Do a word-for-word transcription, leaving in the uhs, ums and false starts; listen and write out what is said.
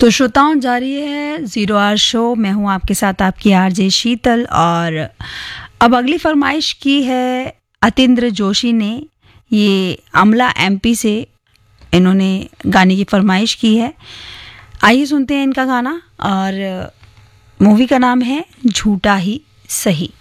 तो श्रोताओं, जारी है जीरो आवर शो। मैं हूं आपके साथ आपकी आरजे शीतल। और अब अगली फरमाइश की है अतिंद्र जोशी ने। ये अमला एमपी से इन्होंने गाने की फरमाइश की है। आइए सुनते हैं इनका गाना। और मूवी का नाम है झूठा ही सही।